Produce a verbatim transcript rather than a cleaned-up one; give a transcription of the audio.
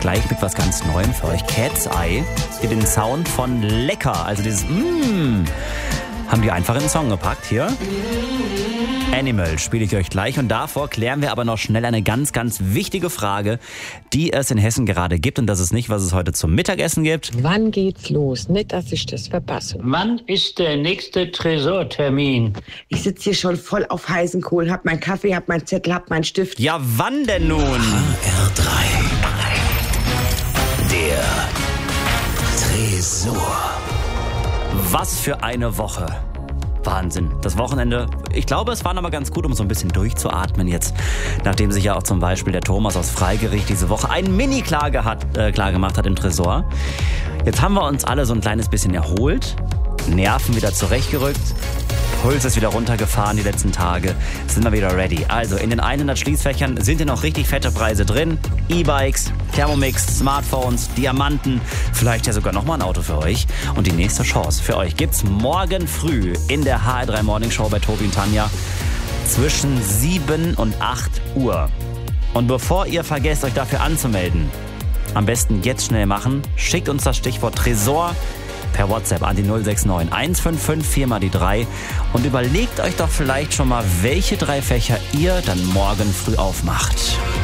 gleich mit was ganz Neuem für euch. Cat's Eye, die den Sound von lecker, also dieses Mmm, haben die einfach in den Song gepackt. Hier Animal spiele ich euch gleich und davor klären wir aber noch schnell eine ganz, ganz wichtige Frage, die es in Hessen gerade gibt, und das ist nicht, was es heute zum Mittagessen gibt. Wann geht's los? Nicht, dass ich das verpasse. Wann ist der nächste Tresortermin? Ich sitze hier schon voll auf heißen Kohlen, hab meinen Kaffee, hab meinen Zettel, hab meinen Stift. Ja, wann denn nun? H R drei. Der Tresor. Was für eine Woche. Wahnsinn. Das Wochenende, ich glaube, es war noch mal ganz gut, um so ein bisschen durchzuatmen jetzt, nachdem sich ja auch zum Beispiel der Thomas aus Freigericht diese Woche ein Mini-Klage hat, äh, klar gemacht hat im Tresor. Jetzt haben wir uns alle so ein kleines bisschen erholt, Nerven wieder zurechtgerückt, Puls ist wieder runtergefahren die letzten Tage, sind wir wieder ready. Also in den hundert Schließfächern sind hier noch richtig fette Preise drin. E-Bikes, Thermomix, Smartphones, Diamanten, vielleicht ja sogar nochmal ein Auto für euch. Und die nächste Chance für euch gibt's morgen früh in der H R drei Morning Show bei Tobi und Tanja zwischen sieben und acht Uhr. Und bevor ihr vergesst, euch dafür anzumelden, am besten jetzt schnell machen, schickt uns das Stichwort Tresor per WhatsApp an die null sechs neun eins fünf fünf vier mal die drei und überlegt euch doch vielleicht schon mal, welche drei Fächer ihr dann morgen früh aufmacht.